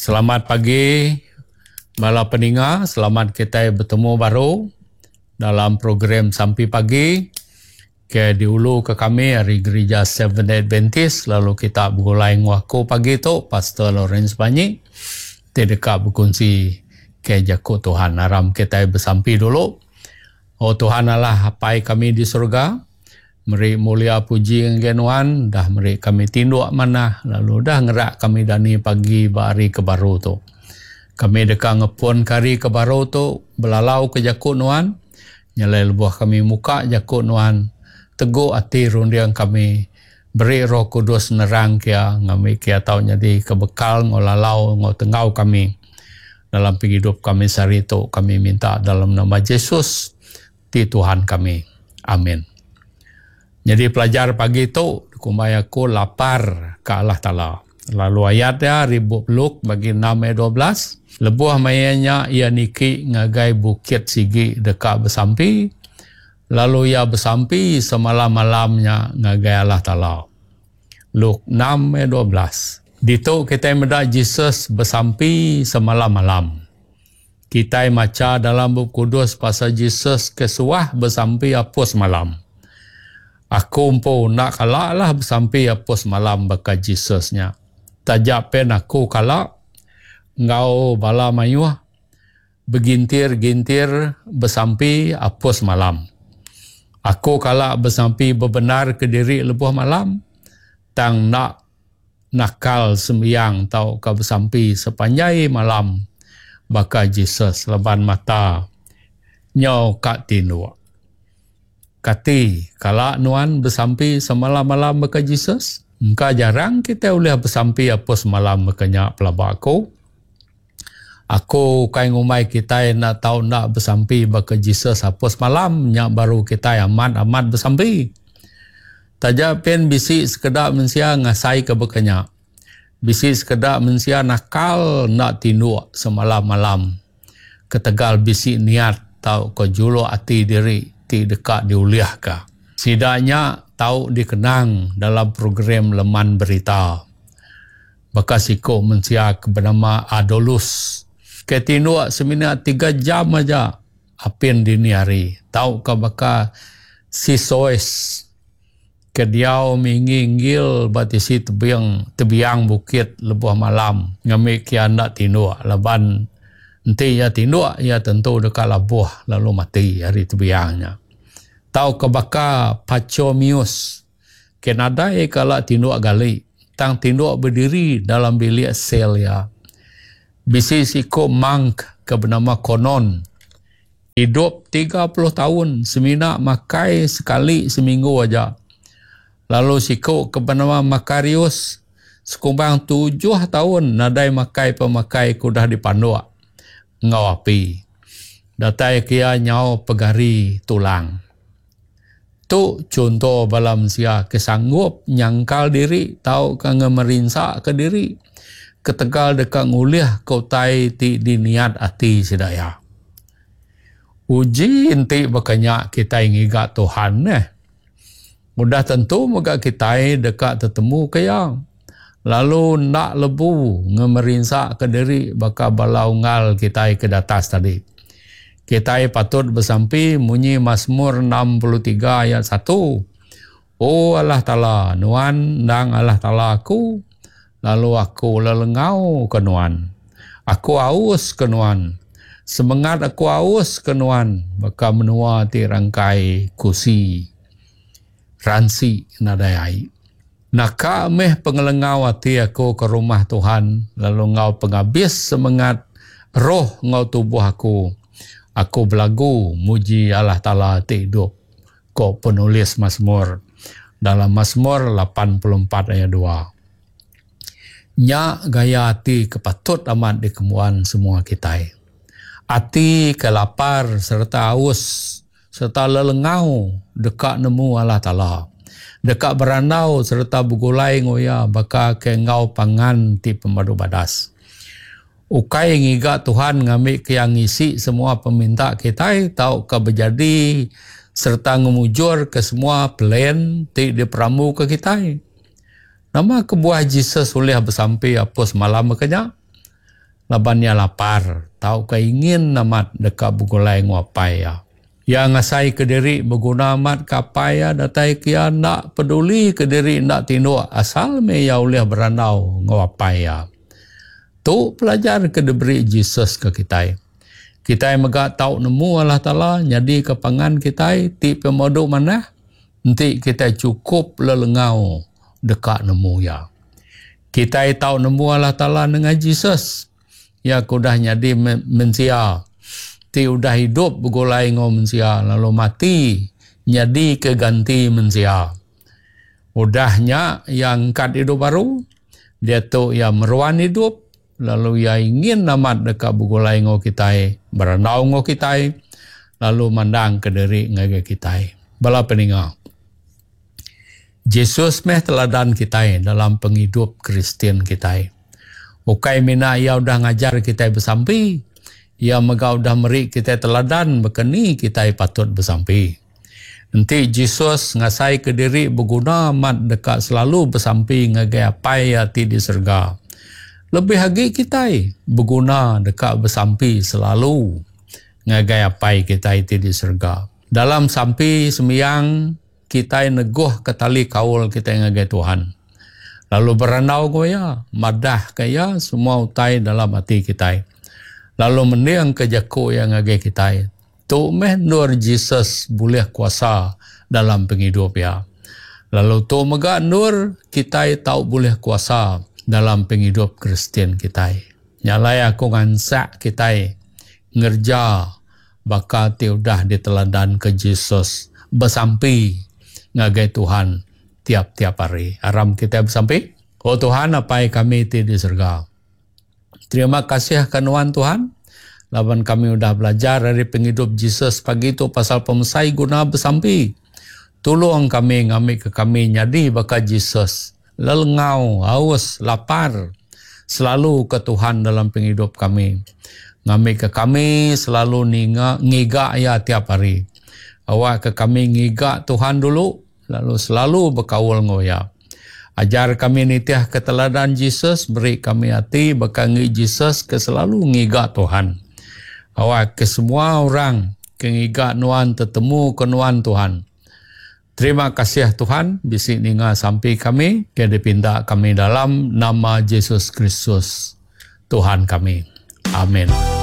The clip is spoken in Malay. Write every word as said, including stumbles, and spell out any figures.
Selamat pagi, bala pendengar. Selamat kita bertemu baru dalam program Sampai Pagi. Ke diulu ke kami dari Gereja Seventh-day Adventist. Lalu kita bergulai ngaku pagi tu, Pastor Lawrence Banyi. Kita dekat berkongsi ke jakut Tuhan. Aram kita bersampai dulu. Oh Tuhan Allah hapai kami di surga. Meri mulia puji ngenuan, dah meri kami tinduk mana, lalu dah ngerak kami dani pagi bari ke baru tu. Kami dekat ngepon kari ke baru tu, belalau ke jakut nuan, nyalai lebuah kami muka jakut nuan, teguh hati rundiang kami, beri Roh Kudus nerang kia, ngami kia tau jadi kebekal ngolalau ngotengau kami. Dalam hidup kami sehari tu, kami minta dalam nama Yesus, di Tuhan kami. Amin. Jadi pelajar pagi itu, kumai aku lapar ke Allah Ta'ala. Lalu ayatnya, ribu peluk bagi enam ayat dua belas. Lebuah mayanya ia niki ngagai bukit sigi dekat bersampi. Lalu ia bersampi semalam-malamnya ngagai Allah Ta'ala. Luk enam ayat dua belas. Dito kita mendak Jesus bersampi semalam-malam. Kita maca dalam buku kudus pasal Jesus kesuah bersampi apa semalam. Aku umpo nak kalak lah bersampai apa semalam baka Jesusnya. Tajak pen aku kalak, ngau bala mayuah, begintir-gintir bersampai apa semalam. Aku kalak bersampai bebenar ke diri lebuh malam, tang nak nakal sembiang tau ka bersampai sepanjang malam, baka Jesus leban mata, nyau kak tindu. Kati, kalau nuan bersampai semalam-malam baka Jesus, engkau jarang kita boleh bersampai apa semalam bakanya pelabak aku. Aku kain ngumai kita nak tahu nak bersampai baka Jesus apa semalam, nyak baru kita amat-amat bersampai. Tajak pen bisi sekedar mensia ngasai ke bakanya. Bisi sekedar mensia nakal nak tinduk semalam-malam. Ketegal bisi niat tahu ke julu hati diri. Ti dekat diuliah ka. Sidaknya tahu dikenang dalam program Leman Berita. Baka siko mensiak bernama Adolus. Ketinuk semina tiga jam aja apin dini hari. Tahu ka baka si soes kediau minginggil batisi tebiang tebiang bukit lebuh malam. Ngamik kian nak tinuk leban nanti ia tinduk, ia tentu dekat labuh lalu mati hari tebiangnya. Tahu kebaka Pachomius. Kanada ia kalau tinduk gali. Tang tinduk berdiri dalam bilik sel ya. Bisi siko monk ke bernama Konon. Hidup tiga puluh tahun. Semina makai sekali seminggu aja. Lalu siko ke bernama Makarius. Sekumbang tujuh tahun nadai makai pemakai kudah dipanduk. Ngau api. Datai kia nyau pegari tulang. Tu contoh balam sia kesanggup nyangkal diri, tahu ka ngemerinsak ke diri. Ketegal dekat nguliah kau tai ti diniat hati sedaya. Uji inti bakanya kita ingat Tuhan eh. Mudah tentu moga kita dekat tetemu kaya. Lalu nak lebu ngemerinsak ke diri baka balau ngal kita ke atas tadi. Kita patut bersampai munyi Mazmur enam puluh tiga ayat satu. Oh Allah Ta'ala, nuan dang Allah Ta'ala aku, lalu aku lelengau ke nuan. Aku aus ke nuan. Semangat aku aus ke nuan, baka menua ti rangkai kusi. Ransi nadai. Naka meh pengelengau hati aku ke rumah Tuhan, lalu ngau penghabis semangat roh ngau tubuh aku. Aku belagu muji Allah Ta'ala hati hidup. Kau penulis Mazmur. Dalam Mazmur lapan puluh empat ayat dua. Nya gaya hati kepatut amat dikemuan semua kita. Hati kelapar serta haus serta lelengau dekat nemu Allah Ta'ala. Dekat berandau serta bergulai ngoya baka ke ngau pangan ti pemadu badas. Ukai ngiga Tuhan ngambil ke yang ngisi semua peminta kita tahu ke berjadi serta ngemujur ke semua plan ti diperamu ke kita. Nama kebuah Jesus boleh bersampai apa semalam makanya. labannya lapar, tahu keingin namat dekat bugulai nguapai ya. Yang ngasai ke diri berguna amat kapai ya, datai kia nak peduli ke diri nak tinduk asal me ya ulih beranau nguapai ya. Tu pelajar ke diberi Jesus ke kita. Kita megak tahu nemu Allah Ta'ala, jadi kepangan kita ti pemodok mana, nanti kita cukup lelengau dekat nemu ya. Kita tahu nemu Allah Ta'ala dengan Jesus, ya kudah jadi mensia. Ti udah hidup begulai ngau mensia, lalu mati jadi keganti mensia. Udahnya yang kat hidup baru, dia tu yang meruan hidup, lalu ia ingin namat dekat begulai ngau kita, beranau ngau kita, lalu mandang ke diri ngagai kita. Bala peninga. Yesus meh teladan kita dalam penghidup Kristian kita. Ukai mina ia udah ngajar kita bersampi, ia megau dah meri kita teladan bekeni kita patut bersampi. Nanti Jesus ngasai ke diri berguna amat dekat selalu bersampi ngagai apa ya ti di surga. Lebih lagi kita berguna dekat bersampi selalu ngagai apa kita ti di surga. Dalam sampi semiyang kita neguh ke tali kaul kita ngagai Tuhan. Lalu beranau goya, madah kaya semua utai dalam hati kita. Lalu meniang ke jako yang ngagai kita. Tu meh nur Jesus boleh kuasa dalam penghidup ya. Lalu tu mega nur kita tahu boleh kuasa dalam penghidup Kristian kita. Nyalai aku ngansak kita ngerja bakal tiudah diteladan ke Jesus bersampi ngagai Tuhan tiap-tiap hari. Aram kita bersampi. Oh Tuhan, apa kami ti di surga. Terima kasih kanuan Tuhan. Laban kami sudah belajar dari penghidup Jesus pagi itu pasal pemesai guna bersampi. Tolong kami ngambil ke kami nyadi bakal Jesus. Lelengau, haus, lapar. Selalu ke Tuhan dalam penghidup kami. Ngambil ke kami selalu ninga, ngigak ya tiap hari. Awak ke kami ngigak Tuhan dulu. Lalu selalu berkawal ngoya. Ajar kami nitiah keteladan Jesus, beri kami hati bakal ngi Jesus ke selalu ngigak Tuhan. Awak ke semua orang ke ngigak nuan tetemu ke nuan Tuhan. Terima kasih Tuhan, bisik ninga sampai kami, ke dipinta kami dalam nama Yesus Kristus, Tuhan kami. Amin.